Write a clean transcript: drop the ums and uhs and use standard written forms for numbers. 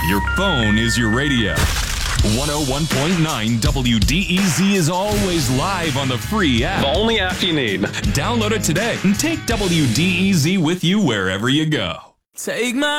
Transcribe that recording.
Your phone is your radio. 101.9 WDEZ is always live on the free app. The only app you need. Download it today and take WDEZ with you wherever you go. Take my